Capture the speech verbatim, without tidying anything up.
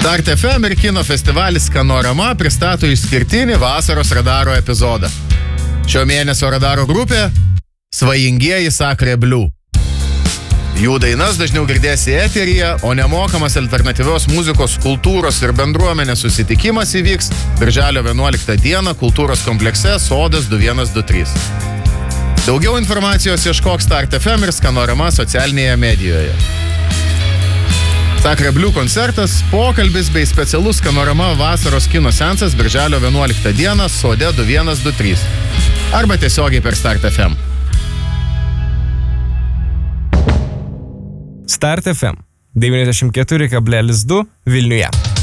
Start F M ir kino festivalis Skanorama pristato išskirtinį vasaros radaro epizodą. Šio mėnesio radaro grupė Svajingieji Sacre Blue. Jų dainas dažniau girdėsi eteryje, o nemokamas alternatyvios muzikos kultūros ir bendruomenės susitikimas įvyks birželio vienuoliktą dieną kultūros komplekse Sodas du vienas du trys. Daugiau informacijos ieškok Start F M ir Skanorama socialinėje medijoje. Sacre Blue koncertas, pokalbis bei specialus Skanorama vasaros kino seansas birželio vienuoliktą dieną Sode du vienas du trys. Arba tiesiogiai per Start F M. Start F M devyniasdešimt keturi kablelis du Vilniuje.